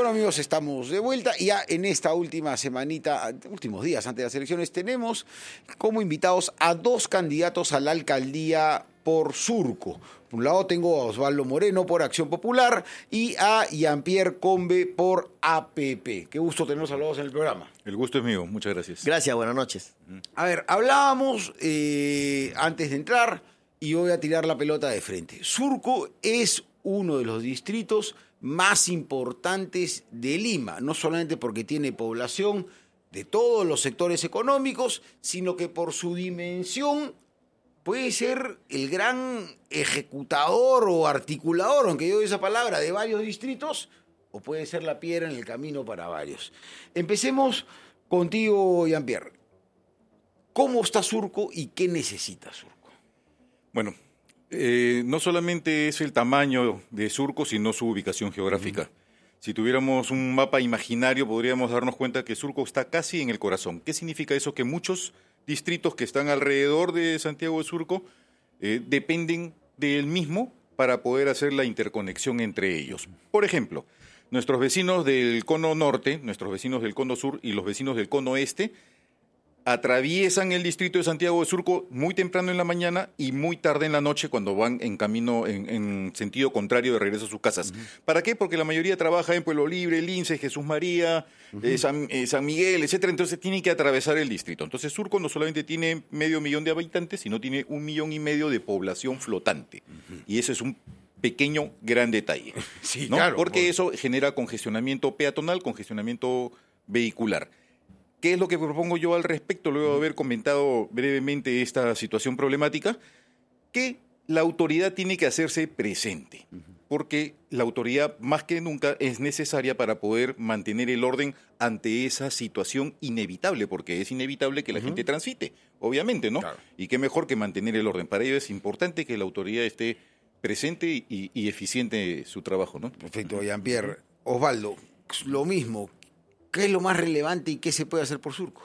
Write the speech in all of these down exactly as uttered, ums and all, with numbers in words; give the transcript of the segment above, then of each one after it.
Bueno, amigos, estamos de vuelta y ya en esta última semanita, últimos días antes de las elecciones, tenemos como invitados a dos candidatos a la alcaldía por Surco. Por un lado tengo a Osvaldo Moreno por Acción Popular y a Jean-Pierre Combe por A P P. Qué gusto tenerlos a los dos en el programa. El gusto es mío, muchas gracias. Gracias, buenas noches. A ver, hablábamos eh, antes de entrar y voy a tirar la pelota de frente. Surco es uno de los distritos más importantes de Lima, no solamente porque tiene población de todos los sectores económicos, sino que por su dimensión puede ser el gran ejecutador o articulador, aunque yo doy esa palabra, de varios distritos, o puede ser la piedra en el camino para varios. Empecemos contigo, Jean-Pierre. ¿Cómo está Surco y qué necesita Surco? Bueno, eh, no solamente es el tamaño de Surco, sino su ubicación geográfica. Uh-huh. Si tuviéramos un mapa imaginario, podríamos darnos cuenta que Surco está casi en el corazón. ¿Qué significa eso? Que muchos distritos que están alrededor de Santiago de Surco eh, dependen del mismo para poder hacer la interconexión entre ellos. Por ejemplo, nuestros vecinos del cono norte, nuestros vecinos del cono sur y los vecinos del cono este atraviesan el distrito de Santiago de Surco muy temprano en la mañana y muy tarde en la noche cuando van en camino, en, en sentido contrario de regreso a sus casas. Uh-huh. ¿Para qué? Porque la mayoría trabaja en Pueblo Libre, Lince, Jesús María, uh-huh. eh, San, eh, San Miguel, etcétera. Entonces tienen que atravesar el distrito. Entonces Surco no solamente tiene medio millón de habitantes, sino tiene un millón y medio de población flotante. Uh-huh. Y ese es un pequeño, gran detalle. Sí, ¿no? claro. Porque Por... eso genera congestionamiento peatonal, congestionamiento vehicular. ¿Qué es lo que propongo yo al respecto, luego de haber comentado brevemente esta situación problemática? Que la autoridad tiene que hacerse presente, porque la autoridad más que nunca es necesaria para poder mantener el orden ante esa situación inevitable, porque es inevitable que la uh-huh. gente transite, obviamente, ¿no? Claro. Y qué mejor que mantener el orden. Para ello es importante que la autoridad esté presente y, y eficiente su trabajo, ¿no? Perfecto, Jean-Pierre. Osvaldo, lo mismo. ¿Qué es lo más relevante y qué se puede hacer por Surco?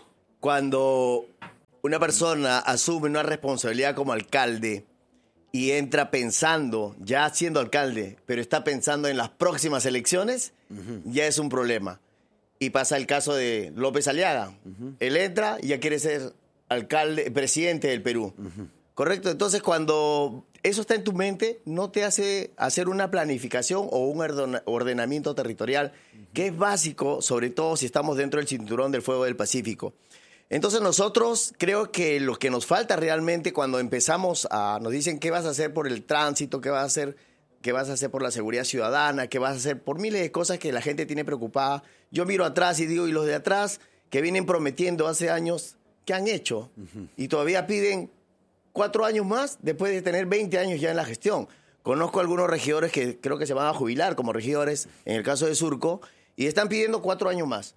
Cuando una persona asume una responsabilidad como alcalde y entra pensando, ya siendo alcalde, pero está pensando en las próximas elecciones, uh-huh. ya es un problema. Y pasa el caso de López Aliaga. Uh-huh. Él entra y ya quiere ser alcalde, presidente del Perú. Uh-huh. ¿Correcto? Entonces, cuando eso está en tu mente, no te hace hacer una planificación o un ordenamiento territorial, uh-huh. que es básico, sobre todo si estamos dentro del cinturón del fuego del Pacífico. Entonces, nosotros creo que lo que nos falta realmente cuando empezamos a... Nos dicen qué vas a hacer por el tránsito, qué vas a hacer, qué vas a hacer por la seguridad ciudadana, qué vas a hacer por miles de cosas que la gente tiene preocupada. Yo miro atrás y digo, ¿y los de atrás que vienen prometiendo hace años, qué han hecho? Uh-huh. Y todavía piden cuatro años más después de tener veinte años ya en la gestión. Conozco algunos regidores que creo que se van a jubilar como regidores, en el caso de Surco, y están pidiendo cuatro años más.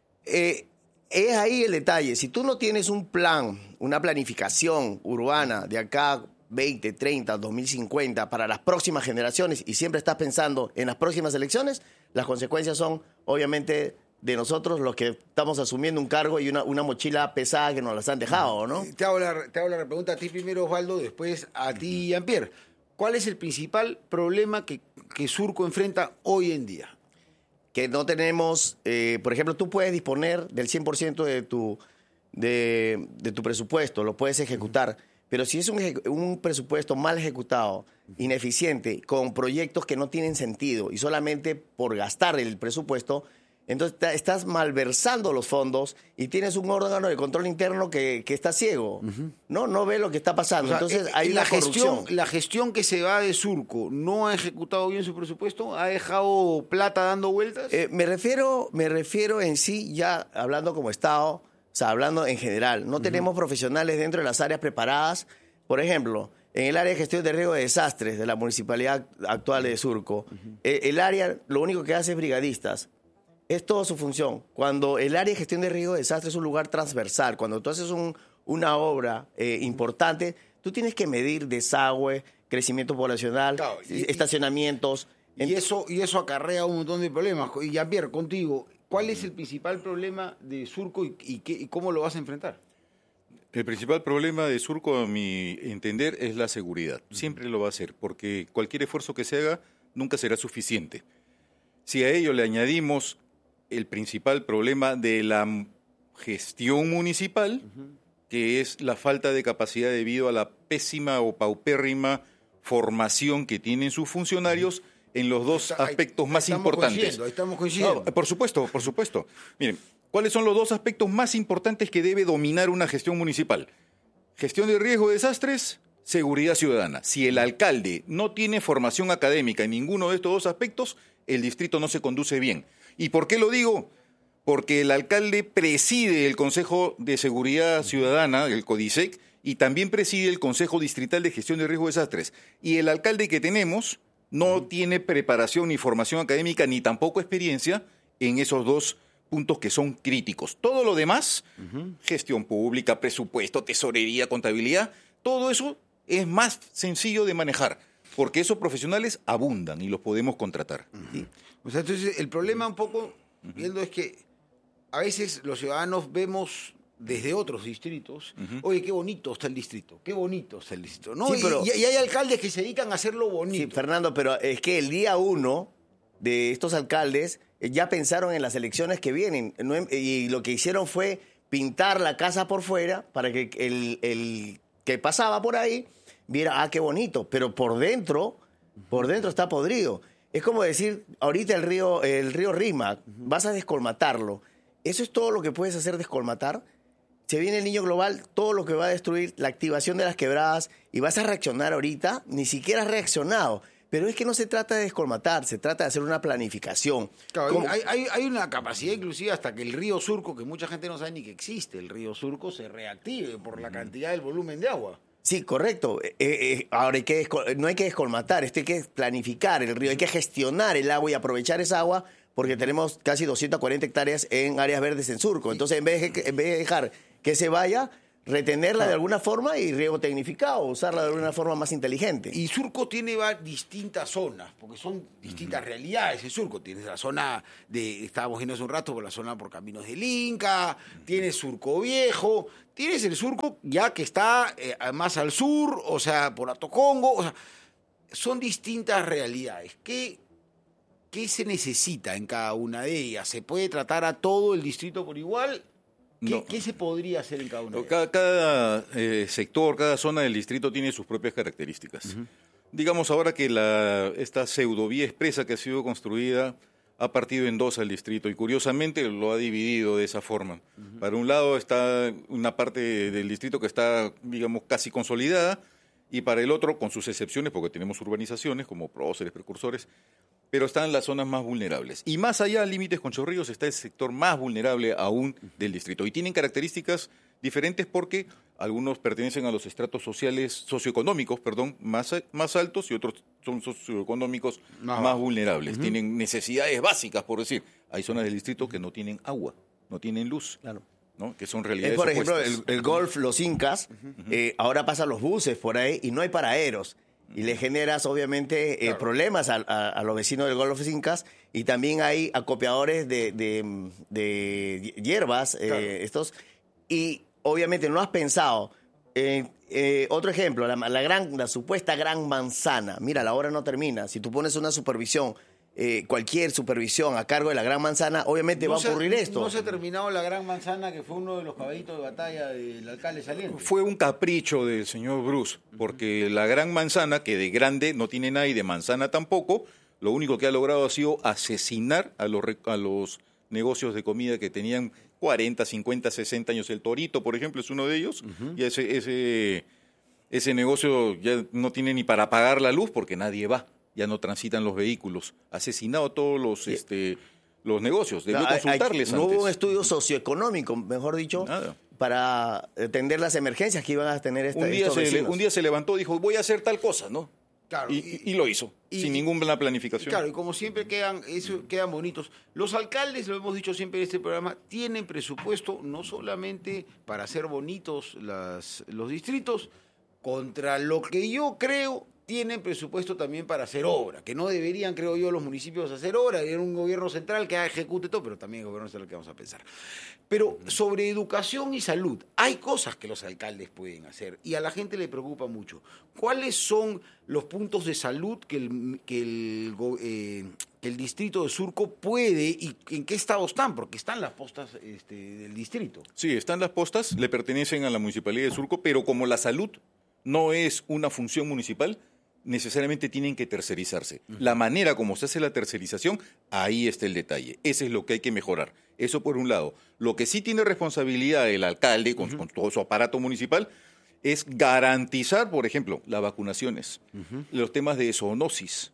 Eh, es ahí el detalle. Si tú no tienes un plan, una planificación urbana de acá veinte, treinta, dos mil cincuenta para las próximas generaciones y siempre estás pensando en las próximas elecciones, las consecuencias son obviamente de nosotros los que estamos asumiendo un cargo y una, una mochila pesada que nos las han dejado, ¿no? Te hago, la, te hago la pregunta a ti primero, Osvaldo, después a ti, Jean-Pierre. ¿Cuál es el principal problema que, que Surco enfrenta hoy en día? Que no tenemos, eh, por ejemplo, tú puedes disponer del cien por ciento de tu, de, de tu presupuesto, lo puedes ejecutar, pero si es un, un presupuesto mal ejecutado, ineficiente, con proyectos que no tienen sentido y solamente por gastar el presupuesto, entonces estás malversando los fondos y tienes un órgano de control interno que, que está ciego, uh-huh. ¿no? No ve lo que está pasando. O sea, entonces hay la la gestión, corrupción. La gestión que se va de Surco no ha ejecutado bien su presupuesto, ha dejado plata dando vueltas. Eh, me refiero, me refiero en sí, ya hablando como Estado, o sea, hablando en general. No uh-huh. tenemos profesionales dentro de las áreas preparadas. Por ejemplo, en el área de gestión de riesgo de desastres de la municipalidad actual de Surco, uh-huh. eh, el área lo único que hace es brigadistas. Es toda su función. Cuando el área de gestión de riesgo de desastre es un lugar transversal, cuando tú haces un, una obra eh, importante, tú tienes que medir desagüe, crecimiento poblacional, claro, y, estacionamientos. Y eso, y eso acarrea un montón de problemas. Y Jean-Pierre, contigo, ¿cuál es el principal problema de Surco y, y, qué, y cómo lo vas a enfrentar? El principal problema de Surco, a mi entender, es la seguridad. Siempre lo va a ser, porque cualquier esfuerzo que se haga nunca será suficiente. Si a ello le añadimos el principal problema de la gestión municipal, uh-huh. que es la falta de capacidad debido a la pésima o paupérrima formación que tienen sus funcionarios en los dos Está, aspectos ahí, más estamos importantes. Coincidiendo, ahí estamos coincidiendo. No, por supuesto, por supuesto. Miren, ¿cuáles son los dos aspectos más importantes que debe dominar una gestión municipal? Gestión de riesgo de desastres, seguridad ciudadana. Si el alcalde no tiene formación académica en ninguno de estos dos aspectos, el distrito no se conduce bien. ¿Y por qué lo digo? Porque el alcalde preside el Consejo de Seguridad Ciudadana, el CODISEC, y también preside el Consejo Distrital de Gestión de Riesgo de Desastres. Y el alcalde que tenemos no uh-huh. tiene preparación ni formación académica, ni tampoco experiencia en esos dos puntos que son críticos. Todo lo demás, uh-huh. gestión pública, presupuesto, tesorería, contabilidad, todo eso es más sencillo de manejar, porque esos profesionales abundan y los podemos contratar. Uh-huh. ¿Sí? O sea, entonces el problema un poco, uh-huh. viendo, es que a veces los ciudadanos vemos desde otros distritos, uh-huh. oye, qué bonito está el distrito, qué bonito está el distrito. ¿No? Sí, pero, y, y hay alcaldes que se dedican a hacerlo bonito. Sí, Fernando, pero es que el día uno de estos alcaldes ya pensaron en las elecciones que vienen, ¿no? Y lo que hicieron fue pintar la casa por fuera para que el, el que pasaba por ahí viera, ah, qué bonito, pero por dentro, por dentro está podrido. Es como decir, ahorita el río, el río Rímac, uh-huh. vas a descolmatarlo. ¿Eso es todo lo que puedes hacer, descolmatar? Se viene el niño global, todo lo que va a destruir, la activación de las quebradas, y vas a reaccionar ahorita, ni siquiera has reaccionado. Pero es que no se trata de descolmatar, se trata de hacer una planificación. Claro, hay, hay, hay una capacidad inclusive hasta que el río Surco, que mucha gente no sabe ni que existe, el río Surco se reactive por la cantidad del volumen de agua. Sí, correcto. Eh, eh, ahora hay que descol- no hay que descolmatar, esto hay que planificar el río, hay que gestionar el agua y aprovechar esa agua, porque tenemos casi doscientas cuarenta hectáreas en áreas verdes en Surco. Entonces, en vez de, en vez de dejar que se vaya, retenerla de alguna forma y riego tecnificado, usarla de alguna forma más inteligente. Y Surco tiene va, distintas zonas, porque son distintas uh-huh. realidades. En Surco tienes la zona de, estábamos viendo hace un rato, por la zona por Caminos del Inca, uh-huh. tienes Surco Viejo, tienes el Surco ya que está eh, más al sur, o sea, por Atocongo, o sea, son distintas realidades. ¿Qué, ¿Qué se necesita en cada una de ellas? ¿Se puede tratar a todo el distrito por igual? ¿Qué, no. ¿Qué se podría hacer en cada una de ellas? Cada, cada eh, sector, cada zona del distrito tiene sus propias características. Uh-huh. Digamos ahora que la, esta pseudovía expresa que ha sido construida ha partido en dos al distrito y curiosamente lo ha dividido de esa forma. Uh-huh. Para un lado está una parte del distrito que está, digamos, casi consolidada y para el otro, con sus excepciones, porque tenemos urbanizaciones como próceres, precursores, pero están las zonas más vulnerables. Y más allá, límites con Chorrillos, está el sector más vulnerable aún del distrito. Y tienen características diferentes porque algunos pertenecen a los estratos sociales, socioeconómicos, perdón, más, más altos y otros son socioeconómicos no, más vulnerables. Uh-huh. Tienen necesidades básicas, por decir. Hay zonas del distrito que no tienen agua, no tienen luz. Claro. ¿No? Que son realidades es, por ejemplo, opuestas. el, el Golf Los Incas, uh-huh. eh, ahora pasan los buses por ahí y no hay paraderos. Y le generas, obviamente, eh, claro. problemas a, a, a los vecinos del Golf Los Incas. Y también hay acopiadores de, de, de hierbas, claro. eh, estos. Y, obviamente, no has pensado. Eh, eh, otro ejemplo, la, la, gran, la supuesta gran manzana. Mira, la obra no termina. Si tú pones una supervisión, eh, cualquier supervisión a cargo de la gran manzana, obviamente no va se, a ocurrir esto. No se ha terminado la gran manzana, que fue uno de los caballitos de batalla del alcalde saliente. Fue un capricho del señor Bruce, porque uh-huh. la gran manzana, que de grande no tiene nada y de manzana tampoco, lo único que ha logrado ha sido asesinar a los, a los negocios de comida que tenían cuarenta, cincuenta, sesenta años. El Torito, por ejemplo, es uno de ellos, uh-huh. y ese, ese, ese negocio ya no tiene ni para pagar la luz porque nadie va. Ya no transitan los vehículos. Ha asesinado a todos los, sí. este, los negocios. Debió no, consultarles hay, antes. No hubo un estudio socioeconómico, mejor dicho, Nada. para atender las emergencias que iban a tener esta, un día estos se vecinos. le, Un día se levantó y dijo, voy a hacer tal cosa, ¿no? Claro, y, y, y lo hizo, y, sin ninguna planificación. Claro, y como siempre quedan, eso, quedan bonitos. Los alcaldes, lo hemos dicho siempre en este programa, tienen presupuesto no solamente para hacer bonitos las, los distritos, contra lo que yo creo tienen presupuesto también para hacer obra, que no deberían, creo yo, los municipios hacer obra, deberían un gobierno central que ejecute todo, pero también el gobierno central que vamos a pensar. Pero sobre educación y salud, hay cosas que los alcaldes pueden hacer y a la gente le preocupa mucho. ¿Cuáles son los puntos de salud que el, que el, eh, que el distrito de Surco puede y en qué estado están, porque están las postas este, del distrito. Sí, están las postas, le pertenecen a la Municipalidad de Surco, pero como la salud no es una función municipal, necesariamente tienen que tercerizarse. Uh-huh. La manera como se hace la tercerización, ahí está el detalle. Ese es lo que hay que mejorar. Eso por un lado. Lo que sí tiene responsabilidad el alcalde con, uh-huh. con todo su aparato municipal es garantizar, por ejemplo, las vacunaciones, uh-huh. los temas de zoonosis,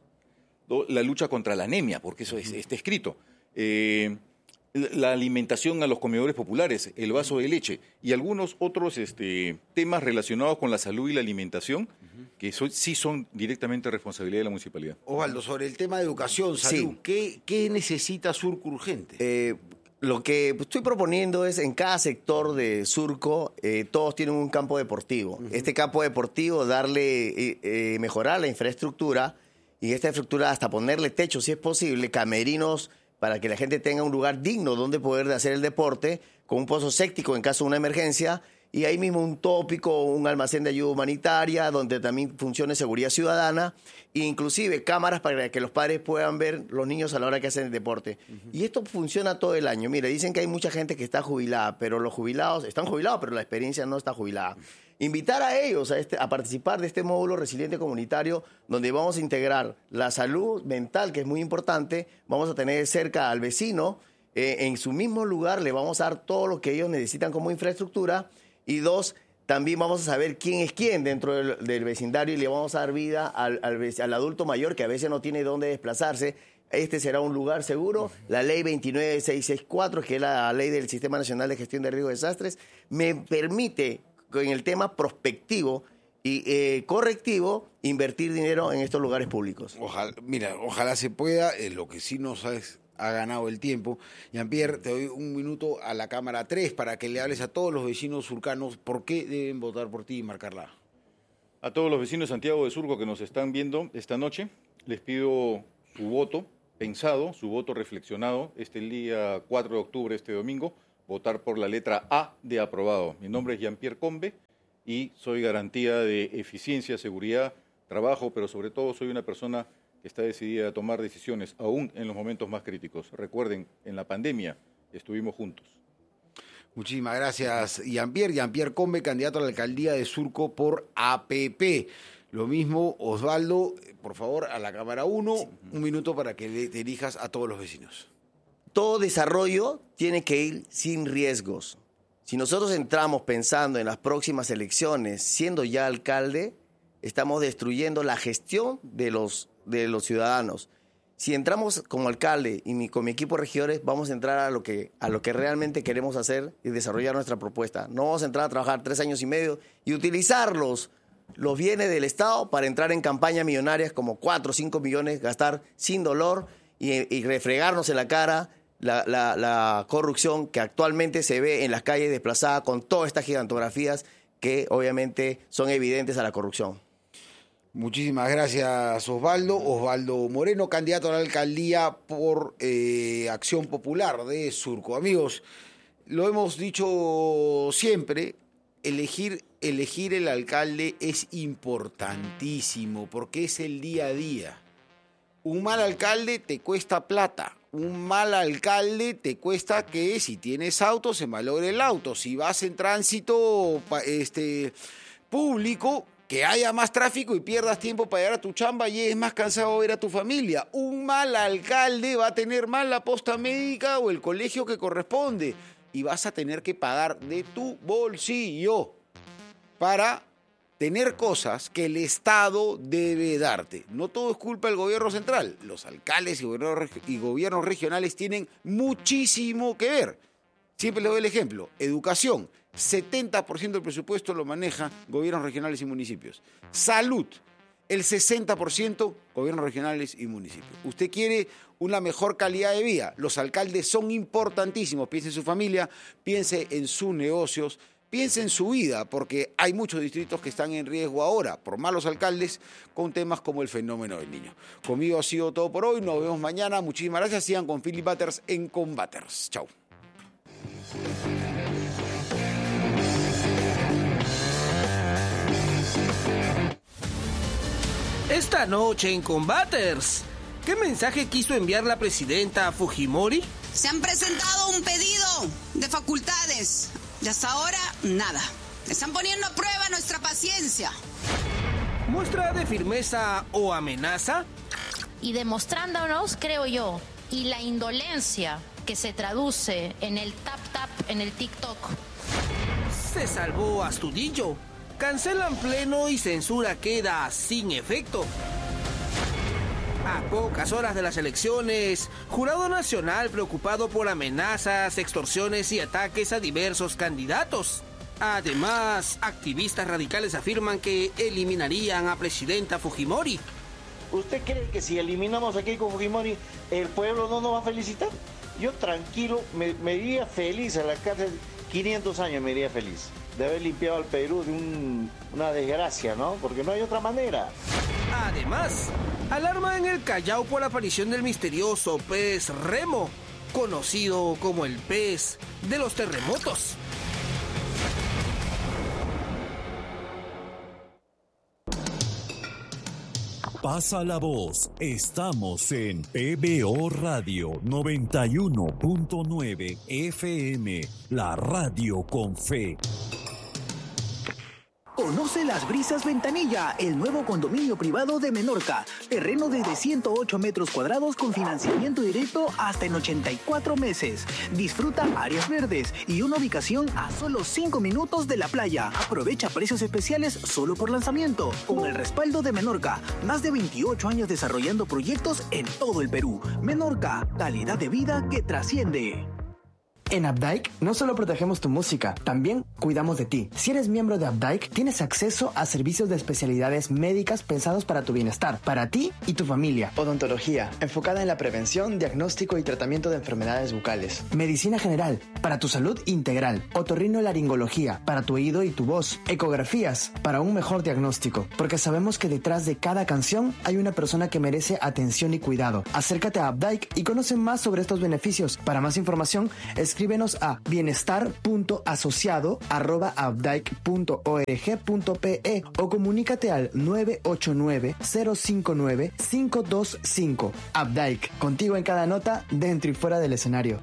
la lucha contra la anemia, porque eso es, está escrito, eh, la alimentación a los comedores populares, el vaso de leche y algunos otros este, temas relacionados con la salud y la alimentación, uh-huh. que so, sí son directamente responsabilidad de la municipalidad. Osvaldo, sobre el tema de educación, salud, sí. ¿qué, qué necesita Surco urgente? Eh, lo que estoy proponiendo es en cada sector de Surco, eh, todos tienen un campo deportivo. Uh-huh. Este campo deportivo, darle, eh, eh, mejorar la infraestructura, y esta infraestructura hasta ponerle techo, si es posible, camerinos, para que la gente tenga un lugar digno donde poder hacer el deporte, con un pozo séptico en caso de una emergencia, y ahí mismo un tópico, un almacén de ayuda humanitaria, donde también funcione seguridad ciudadana, e inclusive cámaras para que los padres puedan ver los niños a la hora que hacen el deporte. Uh-huh. Y esto funciona todo el año. Mira, dicen que hay mucha gente que está jubilada, pero los jubilados están jubilados, pero la experiencia no está jubilada. Invitar a ellos a, este, a participar de este módulo resiliente comunitario, donde vamos a integrar la salud mental, que es muy importante, vamos a tener cerca al vecino, eh, en su mismo lugar le vamos a dar todo lo que ellos necesitan como infraestructura, y dos, también vamos a saber quién es quién dentro del, del vecindario, y le vamos a dar vida al, al, al adulto mayor que a veces no tiene dónde desplazarse. Este será un lugar seguro. La ley veintinueve mil seiscientos sesenta y cuatro, que es la ley del Sistema Nacional de Gestión de Riesgos y Desastres, me permite, en el tema prospectivo y eh, correctivo, invertir dinero en estos lugares públicos. Ojalá, mira, ojalá se pueda, eh, lo que sí nos ha, ha ganado el tiempo. Jean-Pierre, te doy un minuto a la cámara tres para que le hables a todos los vecinos surcanos por qué deben votar por ti y marcarla. A todos los vecinos de Santiago de Surco que nos están viendo esta noche, les pido su voto pensado, su voto reflexionado, este el día cuatro de octubre, este domingo, votar por la letra A de aprobado. Mi nombre es Jean-Pierre Combe y soy garantía de eficiencia, seguridad, trabajo, pero sobre todo soy una persona que está decidida a tomar decisiones, aún en los momentos más críticos. Recuerden, en la pandemia estuvimos juntos. Muchísimas gracias, Jean-Pierre. Jean-Pierre Combe, candidato a la alcaldía de Surco por A P P. Lo mismo, Osvaldo, por favor, a la cámara uno, sí. Un minuto para que le dirijas a todos los vecinos. Todo desarrollo tiene que ir sin riesgos. Si nosotros entramos pensando en las próximas elecciones, siendo ya alcalde, estamos destruyendo la gestión de los, de los ciudadanos. Si entramos como alcalde y mi, con mi equipo de regidores, vamos a entrar a lo, que, a lo que realmente queremos hacer y desarrollar nuestra propuesta. No vamos a entrar a trabajar tres años y medio y utilizar los, los bienes del Estado para entrar en campañas millonarias como cuatro o cinco millones, gastar sin dolor y, y refregarnos en la cara La, la, la corrupción que actualmente se ve en las calles desplazada con todas estas gigantografías que obviamente son evidentes a la corrupción. Muchísimas gracias, Osvaldo. Osvaldo Moreno, candidato a la alcaldía por eh, Acción Popular de Surco. Amigos, lo hemos dicho siempre, elegir, elegir el alcalde es importantísimo porque es el día a día. Un mal alcalde te cuesta plata. Un mal alcalde te cuesta que si tienes auto se malogre el auto. Si vas en tránsito este, público, que haya más tráfico y pierdas tiempo para llegar a tu chamba y es más cansado ver a tu familia. Un mal alcalde va a tener mal la posta médica o el colegio que corresponde y vas a tener que pagar de tu bolsillo para tener cosas que el Estado debe darte. No todo es culpa del gobierno central. Los alcaldes y gobiernos, y gobiernos regionales tienen muchísimo que ver. Siempre les doy el ejemplo. Educación, setenta por ciento del presupuesto lo maneja gobiernos regionales y municipios. Salud, el sesenta por ciento gobiernos regionales y municipios. Usted quiere una mejor calidad de vida. Los alcaldes son importantísimos. Piense en su familia, piense en sus negocios, piense en su vida, porque hay muchos distritos que están en riesgo ahora por malos alcaldes con temas como el fenómeno del niño. Conmigo ha sido todo por hoy. Nos vemos mañana. Muchísimas gracias. Sigan con Philip Butters en Combaters. Chau. Esta noche en Combaters, ¿Qué mensaje quiso enviar la presidenta Fujimori? Se han presentado un pedido de facultades y hasta ahora nada. Están poniendo a prueba nuestra paciencia. ¿Muestra de firmeza o amenaza? Y demostrándonos, creo yo, y la indolencia que se traduce en el tap-tap en el TikTok. Se salvó Astudillo. Cancelan pleno y censura queda sin efecto. A pocas horas de las elecciones, Jurado Nacional preocupado por amenazas, extorsiones y ataques a diversos candidatos. Además, activistas radicales afirman que eliminarían a presidenta Fujimori. ¿Usted cree que si eliminamos a Keiko Fujimori, el pueblo no nos va a felicitar? Yo tranquilo, me, me iría feliz a la cárcel, quinientos años me iría feliz, de haber limpiado al Perú de un, una desgracia, ¿no? Porque no hay otra manera. Además, alarma en el Callao por la aparición del misterioso pez remo, conocido como el pez de los terremotos. Pasa la voz, estamos en P B O Radio noventa y uno punto nueve F M, la radio con fe. Conoce Las Brisas Ventanilla, el nuevo condominio privado de Menorca. Terreno desde ciento ocho metros cuadrados con financiamiento directo hasta en ochenta y cuatro meses. Disfruta áreas verdes y una ubicación a solo cinco minutos de la playa. Aprovecha precios especiales solo por lanzamiento. Con el respaldo de Menorca, más de veintiocho años desarrollando proyectos en todo el Perú. Menorca, calidad de vida que trasciende. En Updike no solo protegemos tu música, también cuidamos de ti. Si eres miembro de Updike, tienes acceso a servicios de especialidades médicas pensados para tu bienestar, para ti y tu familia. Odontología, enfocada en la prevención, diagnóstico y tratamiento de enfermedades bucales. Medicina general, para tu salud integral. Otorrinolaringología, para tu oído y tu voz. Ecografías, para un mejor diagnóstico. Porque sabemos que detrás de cada canción hay una persona que merece atención y cuidado. Acércate a Updike y conoce más sobre estos beneficios. Para más información, es escríbenos a bienestar punto asociado arroba updike punto org punto pe o comunícate al nueve ocho nueve cero cinco nueve cinco dos cinco. Updike, contigo en cada nota, dentro y fuera del escenario.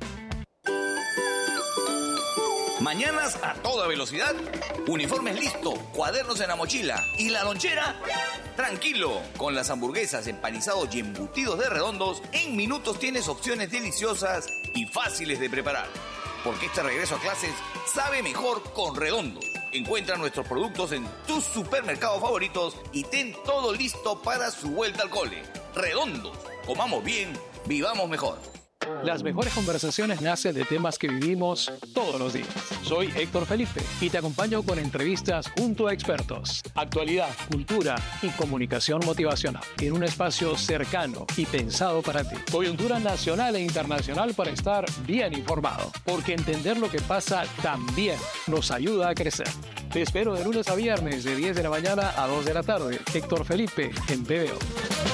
Mañanas a toda velocidad, uniformes listo, cuadernos en la mochila y la lonchera. Tranquilo, con las hamburguesas, empanizados y embutidos de Redondos, en minutos tienes opciones deliciosas y fáciles de preparar. Porque este regreso a clases sabe mejor con Redondos. Encuentra nuestros productos en tus supermercados favoritos y ten todo listo para su vuelta al cole. Redondos, comamos bien, vivamos mejor. Las mejores conversaciones nacen de temas que vivimos todos los días. Soy Héctor Felipe y te acompaño con entrevistas junto a expertos, actualidad, cultura y comunicación motivacional en un espacio cercano y pensado para ti. Coyuntura nacional e internacional para estar bien informado, porque entender lo que pasa también nos ayuda a crecer. Te espero de lunes a viernes de diez de la mañana a dos de la tarde. Héctor Felipe en P B O.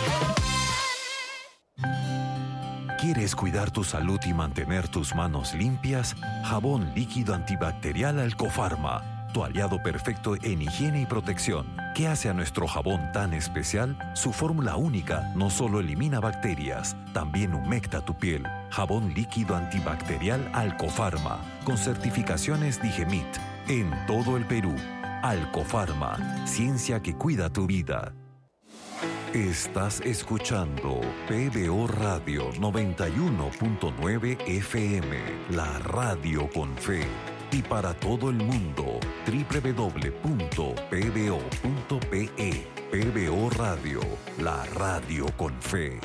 ¿Quieres cuidar tu salud y mantener tus manos limpias? Jabón líquido antibacterial Alcofarma, tu aliado perfecto en higiene y protección. ¿Qué hace a nuestro jabón tan especial? Su fórmula única no solo elimina bacterias, también humecta tu piel. Jabón líquido antibacterial Alcofarma, con certificaciones Digemit, en todo el Perú. Alcofarma, ciencia que cuida tu vida. Estás escuchando P B O Radio noventa y uno punto nueve F M, la radio con fe. Y para todo el mundo, doble u doble u doble u punto p b o punto p e. P B O Radio, la radio con fe.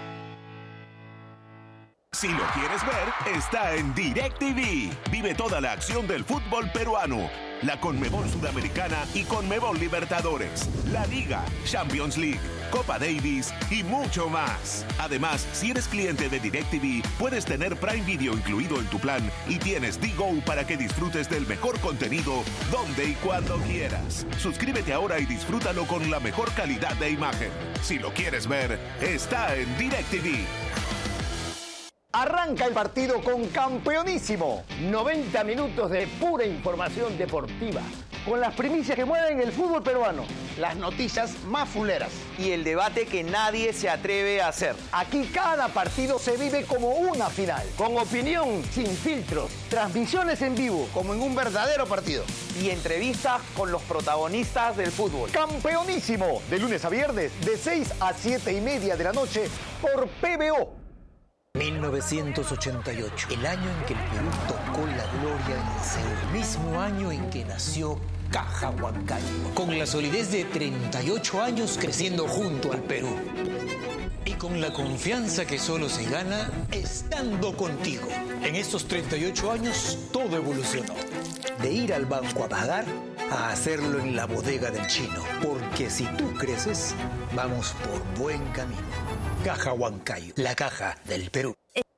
Si lo quieres ver, está en DirecTV. Vive toda la acción del fútbol peruano, la Conmebol Sudamericana y Conmebol Libertadores, la Liga, Champions League, Copa Davis y mucho más. Además, si eres cliente de DirecTV, puedes tener Prime Video incluido en tu plan y tienes D-Go para que disfrutes del mejor contenido donde y cuando quieras. Suscríbete ahora y disfrútalo con la mejor calidad de imagen. Si lo quieres ver, está en DirecTV. Arranca el partido con Campeonísimo. noventa minutos de pura información deportiva, con las primicias que mueven el fútbol peruano. Las noticias más fuleras. Y el debate que nadie se atreve a hacer. Aquí cada partido se vive como una final. Con opinión, sin filtros. Transmisiones en vivo. Como en un verdadero partido. Y entrevistas con los protagonistas del fútbol. Campeonísimo. De lunes a viernes, de seis a siete y media de la noche, por P B O. mil novecientos ochenta y ocho, el año en que el Perú tocó la gloria en el cielo. El mismo año en que nació Caja Huancayo, con la solidez de treinta y ocho años creciendo junto al Perú. Y con la confianza que solo se gana estando contigo. En estos treinta y ocho años todo evolucionó. De ir al banco a pagar a hacerlo en la bodega del chino. Porque si tú creces, vamos por buen camino. Caja Huancayo, la caja del Perú.